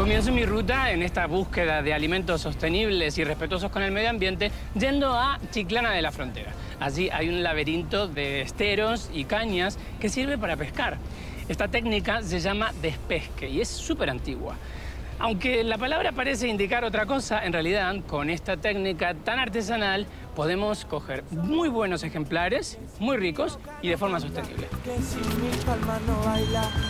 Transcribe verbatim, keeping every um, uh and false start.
Comienzo mi ruta en esta búsqueda de alimentos sostenibles y respetuosos con el medio ambiente yendo a Chiclana de la Frontera. Allí hay un laberinto de esteros y cañas que sirve para pescar. Esta técnica se llama despesque y es súper antigua. Aunque la palabra parece indicar otra cosa, en realidad con esta técnica tan artesanal podemos coger muy buenos ejemplares, muy ricos y de forma sostenible.